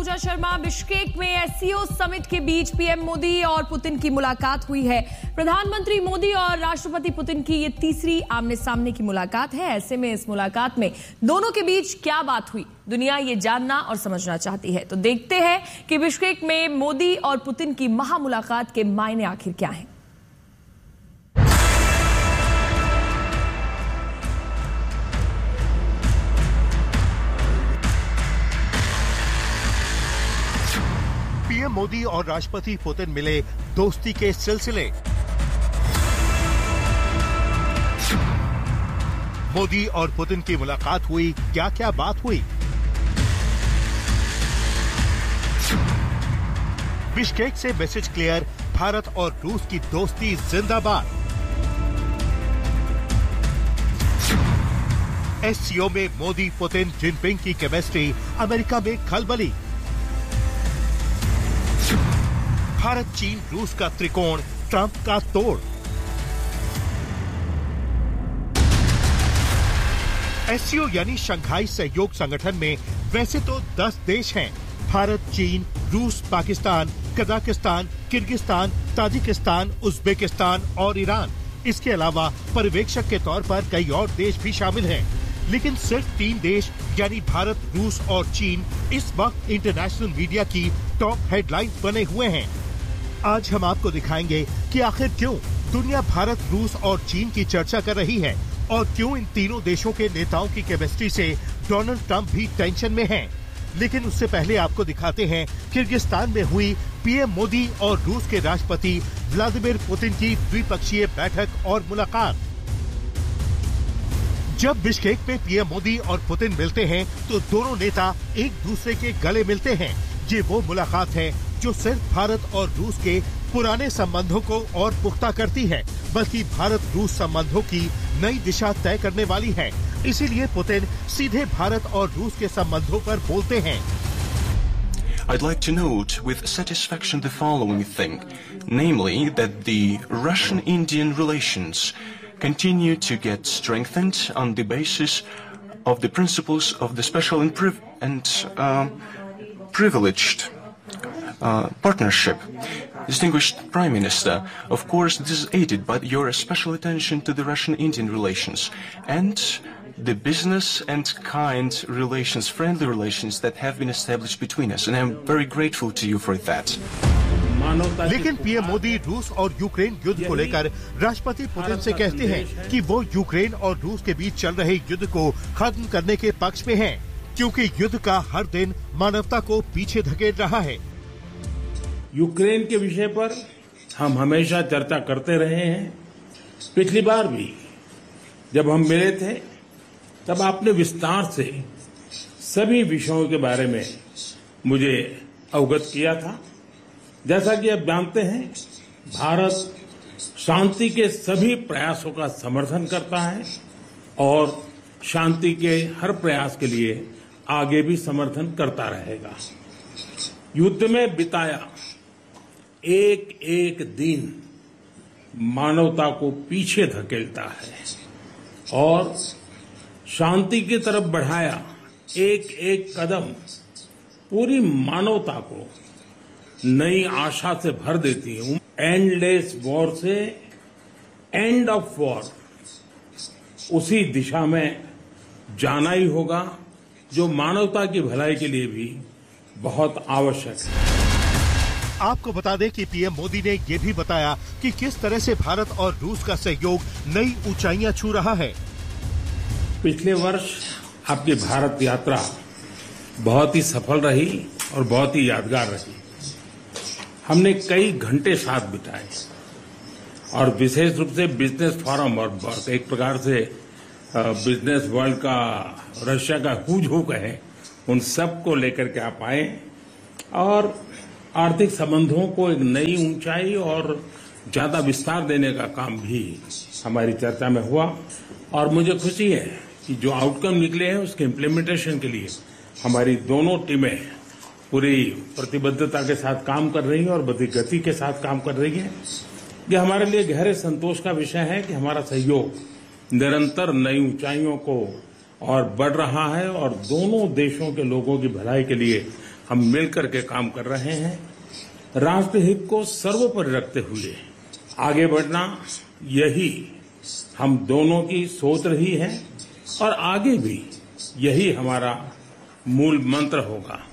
पूजा Sharma. Bishkek में SCO summit के बीच PM Modi और पुतिन की मुलाकात हुई है। प्रधानमंत्री मोदी और राष्ट्रपति पुतिन की ये तीसरी आमने सामने की मुलाकात है। ऐसे में इस मुलाकात में दोनों के बीच क्या बात हुई, दुनिया ये जानना और समझना चाहती है। तो देखते हैं कि बिश्केक में मोदी और पुतिन की महामुलाकात के मायने आखिर क्या हैं। पीएम मोदी और राष्ट्रपति पुतिन मिले दोस्ती के सिलसिले। मोदी और पुतिन की मुलाकात हुई, क्या क्या बात हुई। बिश्केक से मैसेज क्लियर, भारत और रूस की दोस्ती जिंदाबाद। एससीओ में मोदी पुतिन जिनपिंग की केमिस्ट्री, अमेरिका में खलबली। भारत चीन रूस का त्रिकोण, ट्रंप का तोड़। एससीओ यानी शंघाई सहयोग संगठन में वैसे तो 10 देश हैं, भारत, चीन, रूस, Pakistan, Kazakhstan, Kyrgyzstan, Tajikistan, Uzbekistan और ईरान। इसके अलावा पर्यवेक्षक के तौर पर कई और देश भी शामिल हैं, लेकिन सिर्फ 3 देश यानी भारत, रूस और चीन इस वक्त इंटरनेशनल मीडिया की टॉप हेडलाइन बने हुए हैं। आज हम आपको दिखाएंगे कि आखिर क्यों दुनिया भारत, रूस और चीन की चर्चा कर रही है और क्यों इन तीनों देशों के नेताओं की केमिस्ट्री से डोनाल्ड ट्रंप भी टेंशन में हैं। लेकिन उससे पहले आपको दिखाते हैं किर्गिस्तान में हुई पीएम मोदी और रूस के राष्ट्रपति व्लादिमीर पुतिन की द्विपक्षीय बैठक और मुलाकात। जब बिश्केक में पीएम मोदी और पुतिन मिलते हैं तो दोनों नेता एक दूसरे के गले मिलते हैं। ये वो मुलाकात है जो सिर्फ भारत और रूस के पुराने संबंधों को और पुख्ता करती है, बल्कि भारत रूस संबंधों की नई दिशा तय करने वाली है। इसीलिए पुतिन सीधे भारत और रूस के संबंधों पर बोलते हैं। I'd like to note with satisfaction the following thing, namely that the Russian-Indian relations continue to get strengthened on the basis of the principles of the special and privileged partnership. Distinguished Prime Minister, of course this is aided by your special attention to the Russian-Indian relations and the business and kind relations, friendly relations that have been established between us, and I'm very grateful to you for that. लेकिन PM Modi रूस और Ukraine युद्ध को लेकर राष्ट्रपति Putin से कहते हैं कि वो यूक्रेन और रूस के बीच चल रहे युद्ध को खत्म करने के पक्ष में हैं, क्योंकि युद्ध का हर दिन मानवता को पीछे धकेल रहा है। यूक्रेन के विषय पर हम हमेशा चर्चा करते रहे हैं। पिछली बार भी जब हम मिले थे तब आपने विस्तार से सभी विषयों के बारे में मुझे अवगत किया था। जैसा कि आप जानते हैं, भारत शांति के सभी प्रयासों का समर्थन करता है और शांति के हर प्रयास के लिए आगे भी समर्थन करता रहेगा। युद्ध में बिताया एक एक दिन मानवता को पीछे धकेलता है और शांति की तरफ बढ़ाया एक एक कदम पूरी मानवता को नई आशा से भर देती है। एंडलेस वॉर से एंड ऑफ वॉर, उसी दिशा में जाना ही होगा जो मानवता की भलाई के लिए भी बहुत आवश्यक है। आपको बता दें कि पीएम मोदी ने ये भी बताया कि किस तरह से भारत और रूस का सहयोग नई ऊंचाइयां छू रहा है। पिछले वर्ष आपकी भारत यात्रा बहुत ही सफल रही और बहुत ही यादगार रही। हमने कई घंटे साथ बिताए और विशेष रूप से बिजनेस फोरम और एक प्रकार से बिजनेस वर्ल्ड का रशिया का हुज हो गए, उन सब को लेकर के आप आए और आर्थिक संबंधों को एक नई ऊंचाई और ज्यादा विस्तार देने का काम भी हमारी चर्चा में हुआ। और मुझे खुशी है कि जो आउटकम निकले हैं उसके इम्प्लीमेंटेशन के लिए हमारी दोनों टीमें पूरी प्रतिबद्धता के साथ काम कर रही हैं और बड़ी गति के साथ काम कर रही हैं। ये हमारे लिए गहरे संतोष का विषय है कि हमारा सहयोग निरंतर नई ऊंचाइयों को और बढ़ रहा है और दोनों देशों के लोगों की भलाई के लिए हम मिलकर के काम कर रहे हैं। राष्ट्रहित को सर्वोपरि रखते हुए आगे बढ़ना, यही हम दोनों की सोच रही है और आगे भी यही हमारा मूल मंत्र होगा।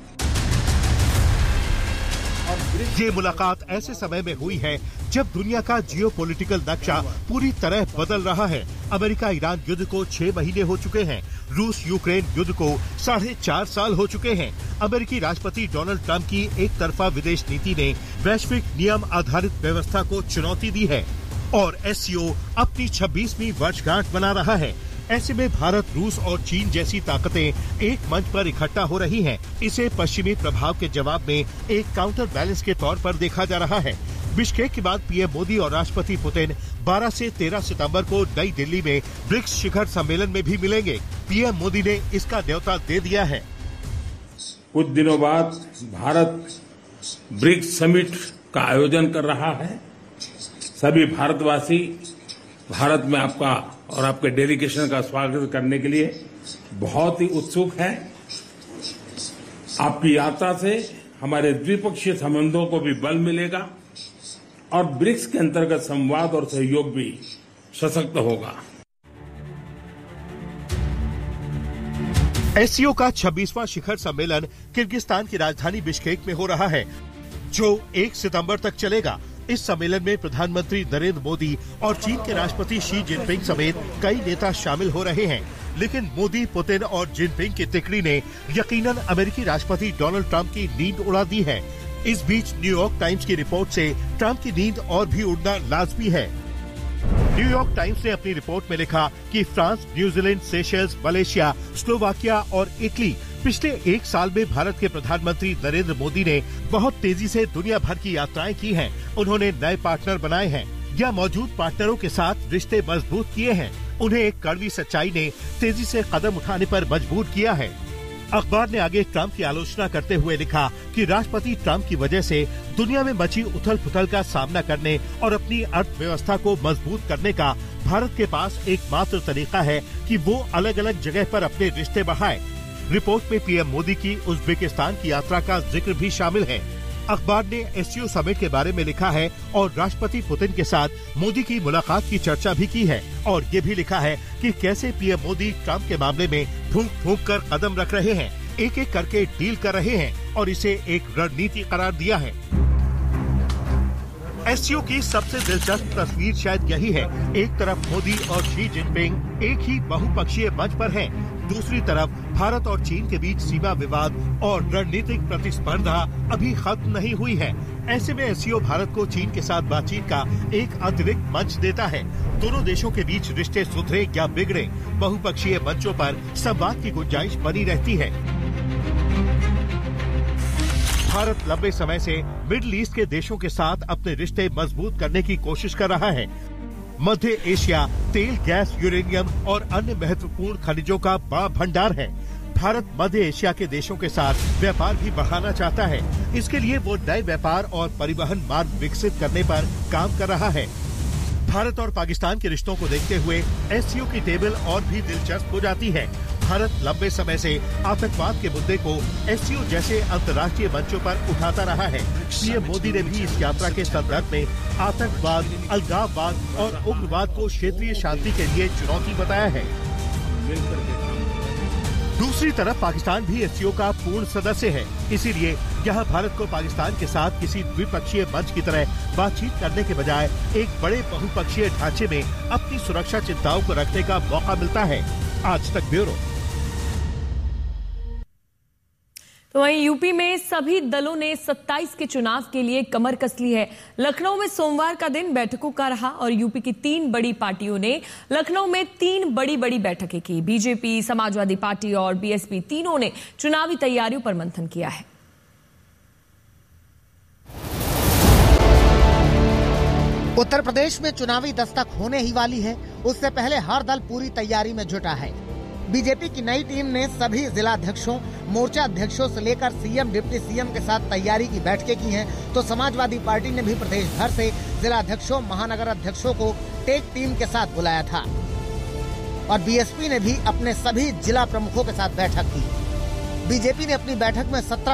ये मुलाकात ऐसे समय में हुई है जब दुनिया का जियोपॉलिटिकल नक्शा पूरी तरह बदल रहा है। अमेरिका ईरान युद्ध को 6 महीने हो चुके हैं। रूस यूक्रेन युद्ध को 4.5 साल हो चुके हैं। अमेरिकी राष्ट्रपति डोनाल्ड ट्रंप की एक तरफा विदेश नीति ने वैश्विक नियम आधारित व्यवस्था को चुनौती दी है और एससीओ अपनी 26वीं वर्षगांठ मना रहा है। ऐसे में भारत, रूस और चीन जैसी ताकतें एक मंच पर इकट्ठा हो रही हैं। इसे पश्चिमी प्रभाव के जवाब में एक काउंटर बैलेंस के तौर पर देखा जा रहा है। बिश्केक के बाद पीएम मोदी और राष्ट्रपति पुतिन 12 से 13 सितंबर को नई दिल्ली में ब्रिक्स शिखर सम्मेलन में भी मिलेंगे। पीएम मोदी ने इसका न्योता दे दिया है। कुछ दिनों बाद भारत ब्रिक्स समिट का आयोजन कर रहा है। सभी भारतवासी भारत में आपका और आपके डेलीगेशन का स्वागत करने के लिए बहुत ही उत्सुक है। आपकी यात्रा से हमारे द्विपक्षीय संबंधों को भी बल मिलेगा और ब्रिक्स के अंतर्गत संवाद और सहयोग भी सशक्त होगा। एससीओ का 26वां शिखर सम्मेलन किर्गिस्तान की राजधानी बिश्केक में हो रहा है, जो 1 सितंबर तक चलेगा। इस सम्मेलन में प्रधानमंत्री नरेंद्र मोदी और चीन के राष्ट्रपति शी जिनपिंग समेत कई नेता शामिल हो रहे हैं। लेकिन मोदी, पुतिन और जिनपिंग की तिकड़ी ने यकीनन अमेरिकी राष्ट्रपति डोनाल्ड ट्रंप की नींद उड़ा दी है। इस बीच न्यूयॉर्क टाइम्स की रिपोर्ट से ट्रंप की नींद और भी उड़ना लाजमी है। न्यूयॉर्क टाइम्स ने अपनी रिपोर्ट में लिखा कि France, New Zealand, Seychelles, Malaysia, Slovakia और इटली पिछले 1 साल में भारत के प्रधानमंत्री नरेंद्र मोदी ने बहुत तेजी से दुनिया भर की यात्राएं की हैं। उन्होंने नए पार्टनर बनाए हैं या मौजूद पार्टनरों के साथ रिश्ते मजबूत किए हैं। उन्हें एक कड़वी सच्चाई ने तेजी से कदम उठाने पर मजबूर किया है। अखबार ने आगे ट्रंप की आलोचना करते हुए लिखा कि राष्ट्रपति ट्रंप की वजह से दुनिया में मची उथल पुथल का सामना करने और अपनी अर्थव्यवस्था को मजबूत करने का भारत के पास एकमात्र तरीका है कि वो अलग अलग जगह पर अपने रिश्ते बढ़ाए। रिपोर्ट में पीएम मोदी की उज्बेकिस्तान की यात्रा का जिक्र भी शामिल है। अखबार ने एससीओ समिट के बारे में लिखा है और राष्ट्रपति पुतिन के साथ मोदी की मुलाकात की चर्चा भी की है और ये भी लिखा है कि कैसे पीएम मोदी ट्रंप के मामले में फूंक कर कदम रख रहे हैं, एक एक करके डील कर रहे हैं और इसे एक रणनीति करार दिया है। एससीओ की सबसे दिलचस्प तस्वीर शायद यही है। एक तरफ मोदी और शी जिनपिंग एक ही बहुपक्षीय मंच पर हैं, दूसरी तरफ भारत और चीन के बीच सीमा विवाद और रणनीतिक प्रतिस्पर्धा अभी खत्म नहीं हुई है। ऐसे में एससीओ भारत को चीन के साथ बातचीत का एक अतिरिक्त मंच देता है। दोनों देशों के बीच रिश्ते सुधरे या बिगड़े, बहुपक्षीय मंचों पर संवाद की गुंजाइश बनी रहती है। भारत लंबे समय से मिडिल ईस्ट के देशों के साथ अपने रिश्ते मजबूत करने की कोशिश कर रहा है। मध्य एशिया तेल, गैस, यूरेनियम और अन्य महत्वपूर्ण खनिजों का बड़ा भंडार है। भारत मध्य एशिया के देशों के साथ व्यापार भी बढ़ाना चाहता है। इसके लिए वो नए व्यापार और परिवहन मार्ग विकसित करने पर काम कर रहा है। भारत और पाकिस्तान के रिश्तों को देखते हुए एससीओ की टेबल और भी दिलचस्प हो जाती है। भारत लंबे समय से आतंकवाद के मुद्दे को एससीओ जैसे अंतर्राष्ट्रीय मंचों पर उठाता रहा है। पीएम मोदी ने भी इस यात्रा के संदर्भ में आतंकवाद, अलगाववाद और उग्रवाद को क्षेत्रीय शांति के लिए चुनौती बताया है। दूसरी तरफ पाकिस्तान भी एससीओ का पूर्ण सदस्य है, इसीलिए यहाँ भारत को पाकिस्तान के साथ किसी द्विपक्षीय मंच की तरह बातचीत करने के बजाय एक बड़े बहुपक्षीय ढांचे में अपनी सुरक्षा चिंताओं को रखने का मौका मिलता है। आज तक ब्यूरो। तो वहीं यूपी में सभी दलों ने 27 के चुनाव के लिए कमर कस ली है। लखनऊ में सोमवार का दिन बैठकों का रहा और यूपी की 3 बड़ी पार्टियों ने लखनऊ में 3 बड़ी बैठकें की। बीजेपी, समाजवादी पार्टी और बीएसपी तीनों ने चुनावी तैयारियों पर मंथन किया है। उत्तर प्रदेश में चुनावी दस्तक होने ही वाली है। उससे पहले हर दल पूरी तैयारी में जुटा है। बीजेपी की नई टीम ने सभी जिलाध्यक्षों, मोर्चा अध्यक्षों से लेकर सीएम, डिप्टी सीएम के साथ तैयारी की बैठकें की हैं, तो समाजवादी पार्टी ने भी प्रदेश भर से जिलाध्यक्षों, महानगर अध्यक्षों को टेक टीम के साथ बुलाया था और बीएसपी ने भी अपने सभी जिला प्रमुखों के साथ बैठक की। बीजेपी ने अपनी बैठक में 17